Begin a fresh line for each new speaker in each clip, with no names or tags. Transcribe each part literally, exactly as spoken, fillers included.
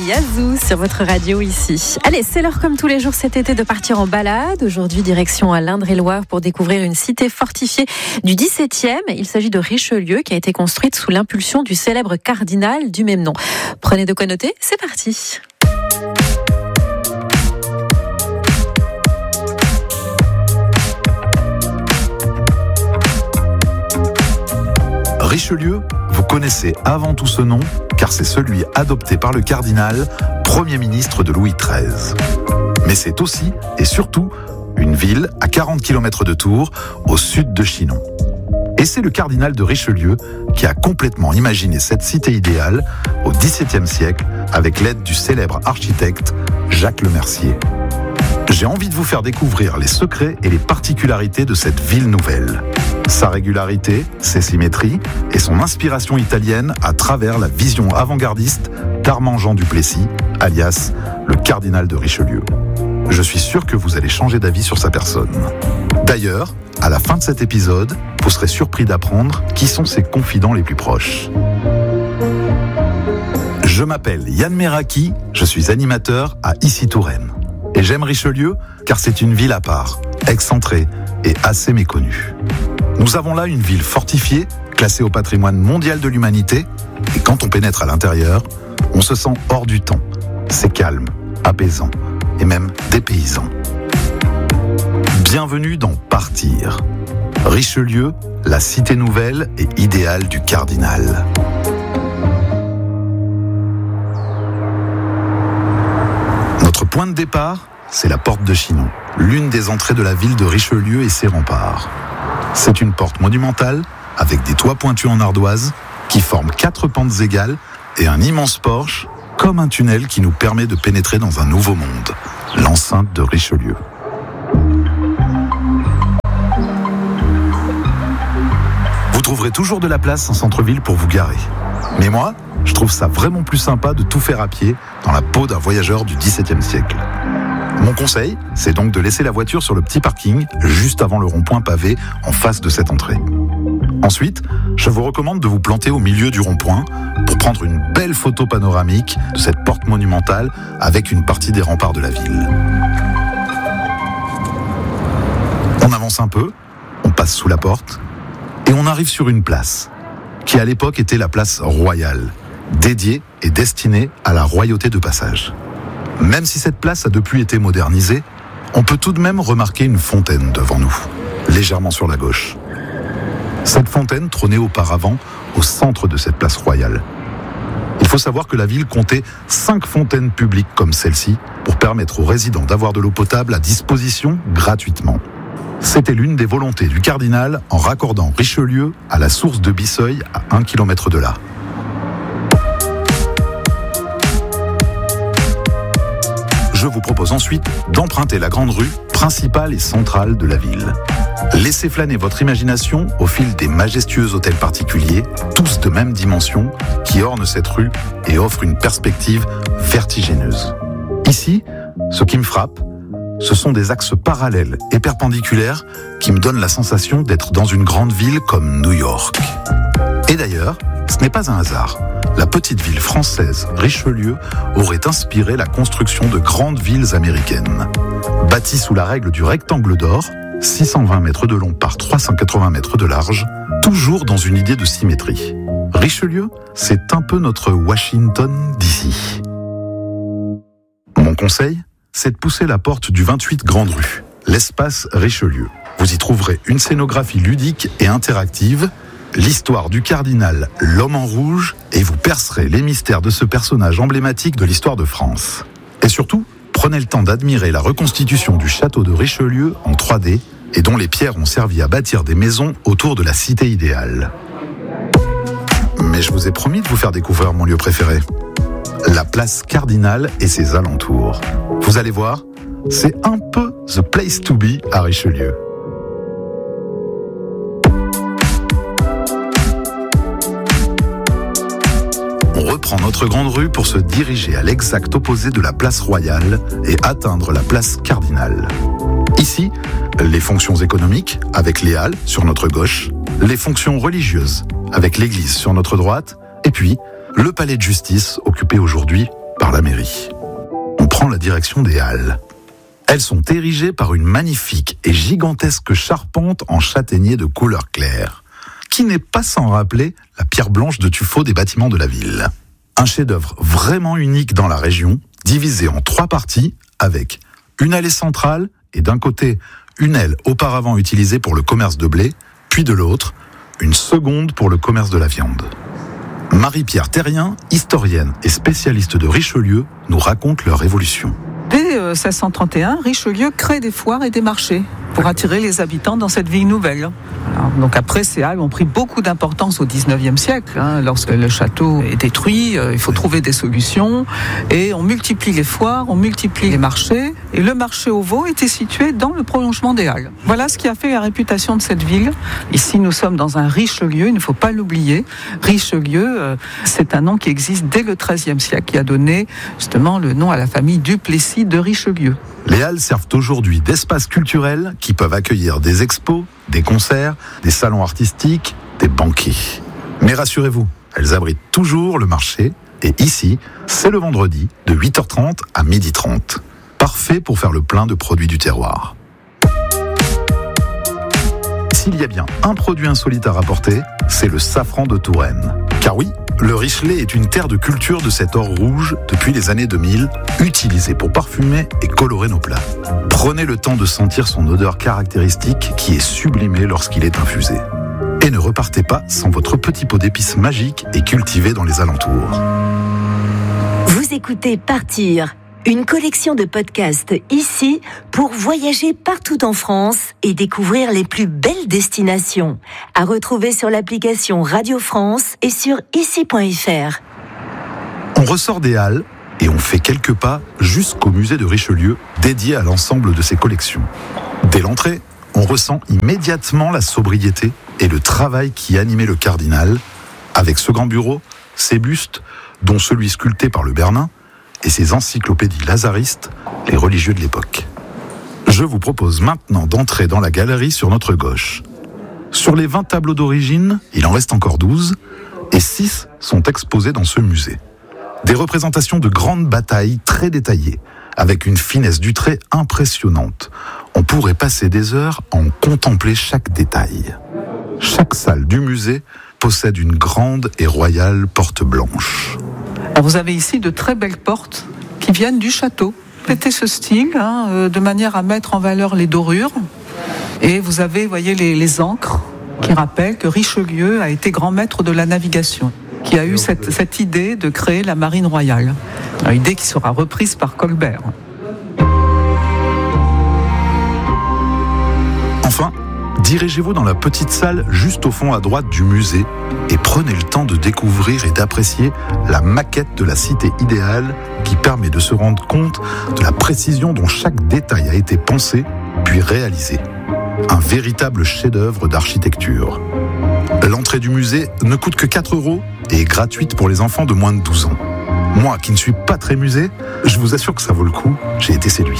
Yazoo sur votre radio ici. Allez, c'est l'heure comme tous les jours cet été de partir en balade. Aujourd'hui, direction à l'Indre-et-Loire pour découvrir une cité fortifiée du dix-septième. Il s'agit de Richelieu qui a été construite sous l'impulsion du célèbre cardinal du même nom. Prenez de quoi noter, c'est parti.
Richelieu, vous connaissez avant tout ce nom, car c'est celui adopté par le cardinal, Premier ministre de Louis treize. Mais c'est aussi, et surtout, une ville à quarante kilomètres de Tours, au sud de Chinon. Et c'est le cardinal de Richelieu qui a complètement imaginé cette cité idéale au dix-septième siècle avec l'aide du célèbre architecte Jacques Lemercier. J'ai envie de vous faire découvrir les secrets et les particularités de cette ville nouvelle. Sa régularité, ses symétries et son inspiration italienne à travers la vision avant-gardiste d'Armand Jean Duplessis, alias le cardinal de Richelieu. Je suis sûr que vous allez changer d'avis sur sa personne. D'ailleurs, à la fin de cet épisode, vous serez surpris d'apprendre qui sont ses confidents les plus proches. Je m'appelle Yann Meraki, je suis animateur à Ici Touraine. Et j'aime Richelieu car c'est une ville à part, excentrée et assez méconnue. Nous avons là une ville fortifiée, classée au patrimoine mondial de l'humanité, et quand on pénètre à l'intérieur, on se sent hors du temps. C'est calme, apaisant et même dépaysant. Bienvenue dans Partir. Richelieu, la cité nouvelle et idéale du cardinal. Notre point de départ, c'est la porte de Chinon, l'une des entrées de la ville de Richelieu et ses remparts. C'est une porte monumentale, avec des toits pointus en ardoise, qui forment quatre pentes égales et un immense porche, comme un tunnel qui nous permet de pénétrer dans un nouveau monde, l'enceinte de Richelieu. Vous trouverez toujours de la place en centre-ville pour vous garer. Mais moi, je trouve ça vraiment plus sympa de tout faire à pied dans la peau d'un voyageur du dix-septième siècle. Mon conseil, c'est donc de laisser la voiture sur le petit parking juste avant le rond-point pavé en face de cette entrée. Ensuite, je vous recommande de vous planter au milieu du rond-point pour prendre une belle photo panoramique de cette porte monumentale avec une partie des remparts de la ville. On avance un peu, on passe sous la porte et on arrive sur une place qui à l'époque était la place royale, dédiée et destinée à la royauté de passage. Même si cette place a depuis été modernisée, on peut tout de même remarquer une fontaine devant nous, légèrement sur la gauche. Cette fontaine trônait auparavant au centre de cette place royale. Il faut savoir que la ville comptait cinq fontaines publiques comme celle-ci pour permettre aux résidents d'avoir de l'eau potable à disposition gratuitement. C'était l'une des volontés du cardinal en raccordant Richelieu à la source de Bisseuil à un kilomètre de là. Je vous propose ensuite d'emprunter la grande rue principale et centrale de la ville. Laissez flâner votre imagination au fil des majestueux hôtels particuliers, tous de même dimension, qui ornent cette rue et offrent une perspective vertigineuse. Ici, ce qui me frappe, ce sont des axes parallèles et perpendiculaires qui me donnent la sensation d'être dans une grande ville comme New York. Et d'ailleurs, ce n'est pas un hasard. La petite ville française Richelieu aurait inspiré la construction de grandes villes américaines. Bâtie sous la règle du rectangle d'or, six cent vingt mètres de long par trois cent quatre-vingts mètres de large, toujours dans une idée de symétrie. Richelieu, c'est un peu notre Washington d'ici. Mon conseil, c'est de pousser la porte du vingt-huit Grande Rue, l'espace Richelieu. Vous y trouverez une scénographie ludique et interactive, l'histoire du cardinal L'Homme en Rouge, et vous percerez les mystères de ce personnage emblématique de l'histoire de France. Et surtout, prenez le temps d'admirer la reconstitution du château de Richelieu en trois D et dont les pierres ont servi à bâtir des maisons autour de la cité idéale. Mais je vous ai promis de vous faire découvrir mon lieu préféré, la place Cardinal et ses alentours. Vous allez voir, c'est un peu the place to be à Richelieu. On reprend notre grande rue pour se diriger à l'exact opposé de la place Royale et atteindre la place Cardinal. Ici, les fonctions économiques, avec les halles sur notre gauche, les fonctions religieuses, avec l'église sur notre droite, et puis le palais de justice, occupé aujourd'hui par par la mairie. On prend la direction des Halles. Elles sont érigées par une magnifique et gigantesque charpente en châtaignier de couleur claire, qui n'est pas sans rappeler la pierre blanche de tuffeau des bâtiments de la ville. Un chef-d'œuvre vraiment unique dans la région, divisé en trois parties, avec une allée centrale et d'un côté une aile auparavant utilisée pour le commerce de blé, puis de l'autre, une seconde pour le commerce de la viande. Marie-Pierre Terrien, historienne et spécialiste de Richelieu, nous raconte leur évolution.
Dès euh, seize cent trente et un, Richelieu crée des foires et des marchés pour attirer les habitants dans cette ville nouvelle. Alors, donc après, ces halles ont pris beaucoup d'importance au dix-neuvième siècle. Hein, lorsque le château est détruit, euh, il faut trouver des solutions. Et on multiplie les foires, on multiplie les marchés. Et le marché aux veaux était situé dans le prolongement des halles. Voilà ce qui a fait la réputation de cette ville. Ici, nous sommes dans un Richelieu, il ne faut pas l'oublier. Richelieu, euh, c'est un nom qui existe dès le treizième siècle, qui a donné justement le nom à la famille Duplessis de Richelieu.
Les halles servent aujourd'hui d'espaces culturels qui peuvent accueillir des expos, des concerts, des salons artistiques, des banquets. Mais rassurez-vous, elles abritent toujours le marché et ici, c'est le vendredi de huit heures trente à midi trente. Parfait pour faire le plein de produits du terroir. S'il y a bien un produit insolite à rapporter, c'est le safran de Touraine. Car oui, le Richelay est une terre de culture de cet or rouge depuis les années deux mille, utilisé pour parfumer et colorer nos plats. Prenez le temps de sentir son odeur caractéristique qui est sublimée lorsqu'il est infusé. Et ne repartez pas sans votre petit pot d'épices magique et cultivé dans les alentours.
Vous écoutez Partir, une collection de podcasts ici pour voyager partout en France et découvrir les plus belles destinations. À retrouver sur l'application Radio France et sur ici point f r.
On ressort des Halles et on fait quelques pas jusqu'au musée de Richelieu, dédié à l'ensemble de ses collections. Dès l'entrée, on ressent immédiatement la sobriété et le travail qui animait le cardinal, avec ce grand bureau, ses bustes, dont celui sculpté par le Bernin, et ses encyclopédies lazaristes, les religieux de l'époque. Je vous propose maintenant d'entrer dans la galerie sur notre gauche. Sur les vingt tableaux d'origine, il en reste encore douze, et six sont exposés dans ce musée. Des représentations de grandes batailles très détaillées, avec une finesse du trait impressionnante. On pourrait passer des heures à en contempler chaque détail. Chaque salle du musée possède une grande et royale porte blanche.
Alors vous avez ici de très belles portes qui viennent du château. C'était ce style, hein, euh, de manière à mettre en valeur les dorures. Et vous avez, vous voyez, les, les ancres qui rappellent que Richelieu a été grand maître de la navigation, qui a eu cette, cette idée de créer la marine royale. Une idée qui sera reprise par Colbert.
Enfin, dirigez-vous dans la petite salle juste au fond à droite du musée et prenez le temps de découvrir et d'apprécier la maquette de la cité idéale qui permet de se rendre compte de la précision dont chaque détail a été pensé puis réalisé. Un véritable chef-d'œuvre d'architecture. L'entrée du musée ne coûte que quatre euros et est gratuite pour les enfants de moins de douze ans. Moi, qui ne suis pas très musée, je vous assure que ça vaut le coup, j'ai été séduit.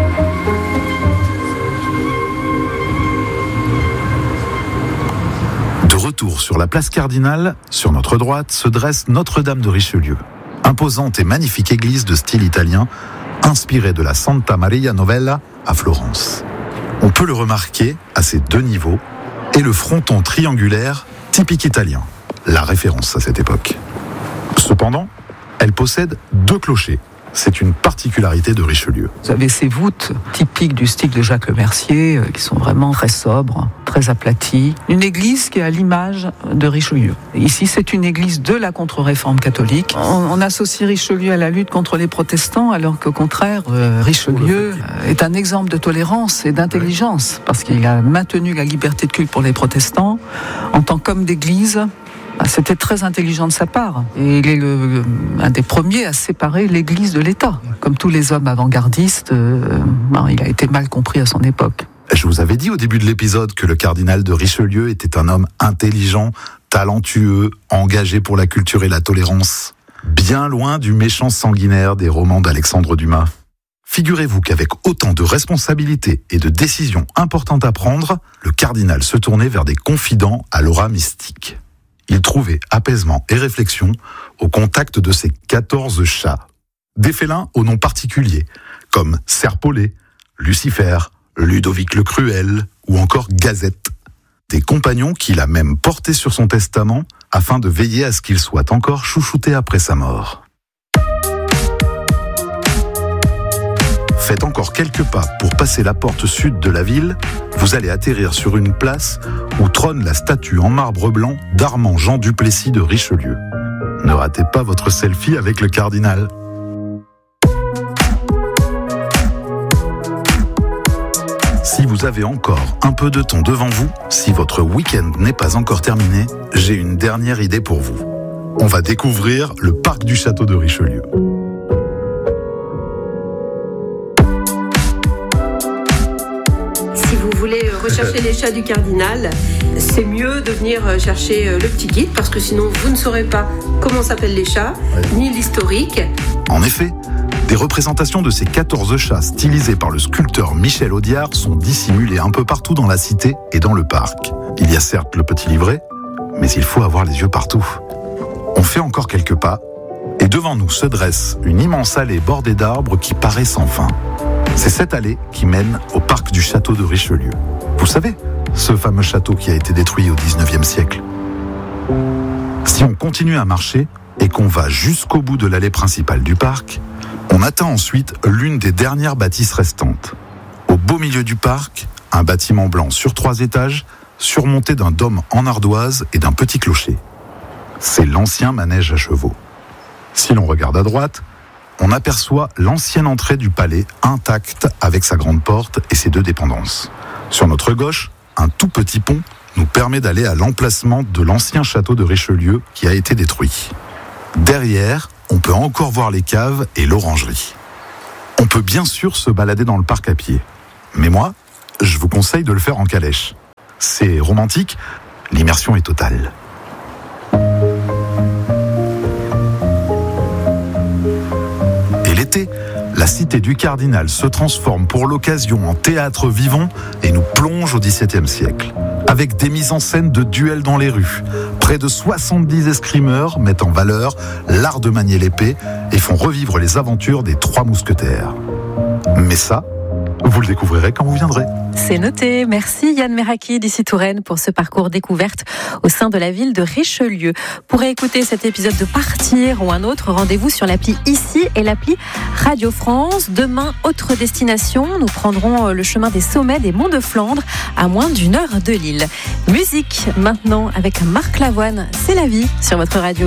De retour sur la place Cardinal, sur notre droite se dresse Notre-Dame de Richelieu. Imposante et magnifique église de style italien, inspirée de la Santa Maria Novella à Florence. On peut le remarquer à ses deux niveaux et le fronton triangulaire typique italien, la référence à cette époque. Cependant, elle possède deux clochers. C'est une particularité de Richelieu.
Vous avez ces voûtes typiques du style de Jacques Le Mercier, euh, qui sont vraiment très sobres, très aplaties. Une église qui est à l'image de Richelieu. Ici, c'est une église de la contre-réforme catholique. On, on associe Richelieu à la lutte contre les protestants, alors qu'au contraire, euh, Richelieu est un exemple de tolérance et d'intelligence, parce qu'il a maintenu la liberté de culte pour les protestants en tant qu'homme d'église. C'était très intelligent de sa part. Et il est le, un des premiers à séparer l'Église de l'État. Comme tous les hommes avant-gardistes, euh, ben, il a été mal compris à son époque.
Je vous avais dit au début de l'épisode que le cardinal de Richelieu était un homme intelligent, talentueux, engagé pour la culture et la tolérance. Bien loin du méchant sanguinaire des romans d'Alexandre Dumas. Figurez-vous qu'avec autant de responsabilités et de décisions importantes à prendre, le cardinal se tournait vers des confidents à l'aura mystique. Il trouvait apaisement et réflexion au contact de ses quatorze chats. des félins au nom particulier, comme Serpollet, Lucifer, Ludovic le Cruel ou encore Gazette. Des compagnons qu'il a même portés sur son testament afin de veiller à ce qu'il soit encore chouchouté après sa mort. Faites encore quelques pas pour passer la porte sud de la ville, vous allez atterrir sur une place où trône la statue en marbre blanc d'Armand Jean Duplessis de Richelieu. Ne ratez pas votre selfie avec le cardinal. Si vous avez encore un peu de temps devant vous, si votre week-end n'est pas encore terminé, j'ai une dernière idée pour vous. On va découvrir le parc du château de Richelieu.
Si vous voulez rechercher les chats du cardinal, c'est mieux de venir chercher le petit guide parce que sinon vous ne saurez pas comment s'appellent les chats, ni l'historique.
En effet, des représentations de ces quatorze chats stylisés par le sculpteur Michel Audiard sont dissimulées un peu partout dans la cité et dans le parc. Il y a certes le petit livret, mais il faut avoir les yeux partout. On fait encore quelques pas, et devant nous se dresse une immense allée bordée d'arbres qui paraît sans fin. C'est cette allée qui mène au parc du château de Richelieu. Vous savez, ce fameux château qui a été détruit au dix-neuvième siècle. Si on continue à marcher et qu'on va jusqu'au bout de l'allée principale du parc, on atteint ensuite l'une des dernières bâtisses restantes. Au beau milieu du parc, un bâtiment blanc sur trois étages, surmonté d'un dôme en ardoise et d'un petit clocher. C'est l'ancien manège à chevaux. Si l'on regarde à droite, on aperçoit l'ancienne entrée du palais intacte avec sa grande porte et ses deux dépendances. Sur notre gauche, un tout petit pont nous permet d'aller à l'emplacement de l'ancien château de Richelieu qui a été détruit. Derrière, on peut encore voir les caves et l'orangerie. On peut bien sûr se balader dans le parc à pied. Mais moi, je vous conseille de le faire en calèche. C'est romantique, l'immersion est totale. Et l'été, la cité du Cardinal se transforme pour l'occasion en théâtre vivant et nous plonge au dix-septième siècle. Avec des mises en scène de duels dans les rues. Près de soixante-dix escrimeurs mettent en valeur l'art de manier l'épée et font revivre les aventures des trois mousquetaires. Mais ça, vous le découvrirez quand vous viendrez.
C'est noté. Merci Yann Meraki d'ici Touraine pour ce parcours découverte au sein de la ville de Richelieu. Pour écouter cet épisode de Partir ou un autre, rendez-vous sur l'appli Ici et l'appli Radio France. Demain, autre destination. Nous prendrons le chemin des sommets des Monts de Flandre à moins d'une heure de Lille. Musique maintenant avec Marc Lavoine. C'est la vie sur votre radio.